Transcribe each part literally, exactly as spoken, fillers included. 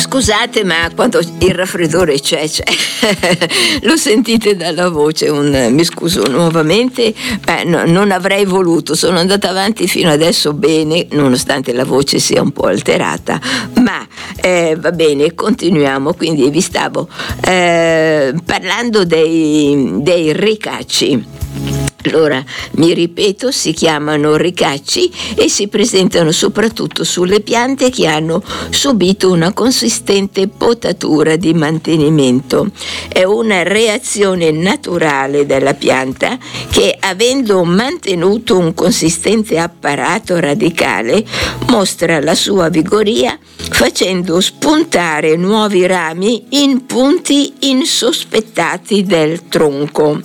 Scusate, ma quando il raffreddore c'è, c'è. Lo sentite dalla voce, un, mi scuso nuovamente, beh, no, non avrei voluto, sono andata avanti fino adesso bene, nonostante la voce sia un po' alterata, ma eh, va bene, continuiamo. Quindi vi stavo eh, parlando dei, dei ricacci. Allora, mi ripeto, si chiamano ricacci e si presentano soprattutto sulle piante che hanno subito una consistente potatura di mantenimento. È una reazione naturale della pianta che, avendo mantenuto un consistente apparato radicale, mostra la sua vigoria facendo spuntare nuovi rami in punti insospettati del tronco.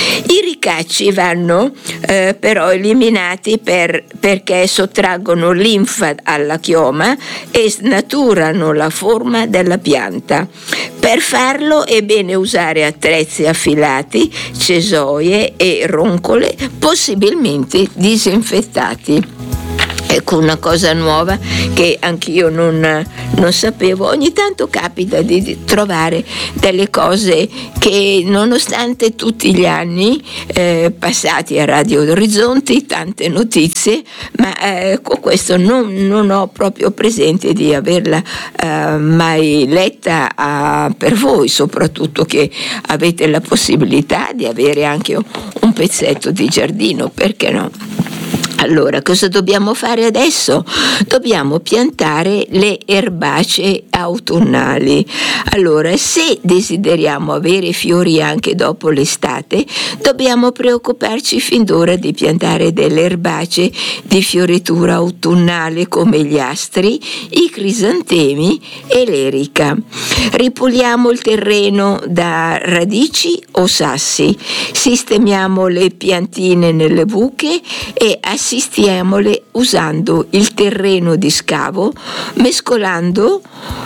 I ricacci vanno eh, però eliminati per, perché sottraggono linfa alla chioma e snaturano la forma della pianta. Per farlo è bene usare attrezzi affilati, cesoie e roncole, possibilmente disinfettati. Ecco una cosa nuova che anch'io non, non sapevo. Ogni tanto capita di, di trovare delle cose che, nonostante tutti gli anni eh, passati a Radio Orizzonti, tante notizie, ma eh, con questo non, non ho proprio presente di averla eh, mai letta a, per voi, soprattutto che avete la possibilità di avere anche un pezzetto di giardino, perché no? Allora, cosa dobbiamo fare adesso? Dobbiamo piantare le erbacee autunnali. Allora, se desideriamo avere fiori anche dopo l'estate, dobbiamo preoccuparci fin d'ora di piantare delle erbacee di fioritura autunnale come gli astri, i crisantemi e l'erica. Ripuliamo il terreno da radici o sassi, sistemiamo le piantine nelle buche e assistiamole usando il terreno di scavo mescolando,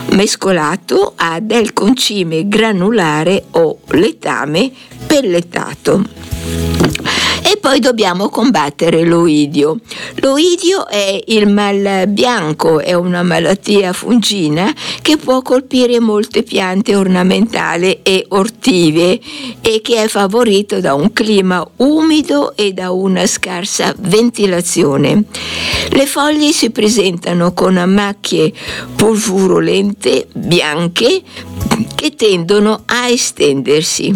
mescolato a del concime granulare o letame pellettato. E poi dobbiamo combattere l'oidio. L'oidio è il mal bianco, è una malattia fungina che può colpire molte piante ornamentali e ortive e che è favorito da un clima umido e da una scarsa ventilazione. Le foglie si presentano con macchie purpurolente bianche che tendono a estendersi.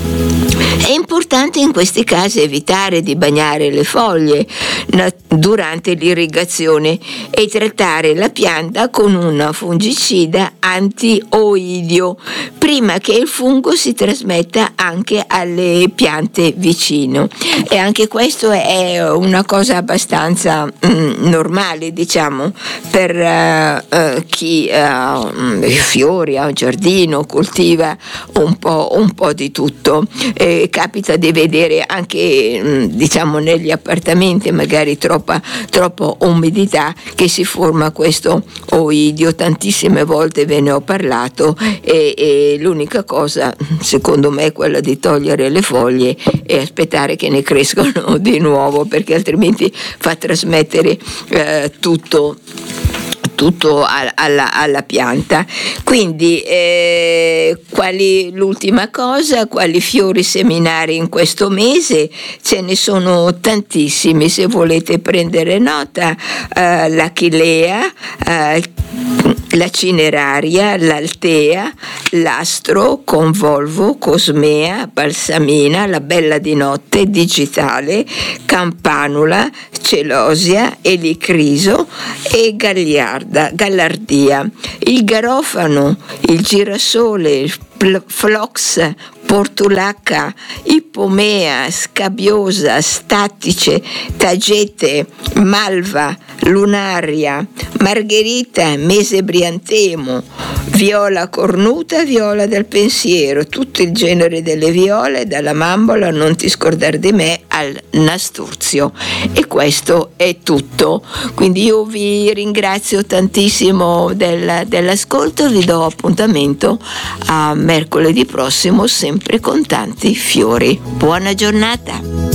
È importante in questi casi evitare di bagnare le foglie durante l'irrigazione e trattare la pianta con un fungicida anti-oidio prima che il fungo si trasmetta anche alle piante vicino. E anche questo è una cosa abbastanza mm, normale, diciamo, per uh, uh, chi ha uh, fiori, ha un giardino, coltiva un po', un po' di tutto. Eh, capita di vedere anche, diciamo, negli appartamenti magari troppa, troppa umidità, che si forma questo oidio. Tantissime volte ve ne ho parlato e, e l'unica cosa secondo me è quella di togliere le foglie e aspettare che ne crescono di nuovo, perché altrimenti fa trasmettere eh, tutto tutto alla, alla pianta. Quindi eh, quali, l'ultima cosa, quali fiori seminare in questo mese? Ce ne sono tantissimi, se volete prendere nota: eh, l'achillea, eh, la cineraria, l'altea, l'astro, convolvo, cosmea, balsamina, la bella di notte, digitale, campanula, celosia, elicriso e gagliarda, gallardia. Il garofano, il girasole, il phlox, portulaca, ipomea, scabiosa, statice, tagete, malva, lunaria, margherita, mesebriantemo, viola cornuta, viola del pensiero, tutto il genere delle viole, dalla mambola, non ti scordare di me, al nasturzio. E questo è tutto. Quindi io vi ringrazio tantissimo del, dell'ascolto, vi do appuntamento a mercoledì prossimo, sempre con tanti fiori. Buona giornata.